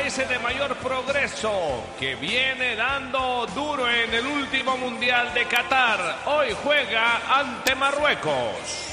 países de mayor progreso, que viene dando duro en el último Mundial de Qatar. Hoy juega ante Marruecos.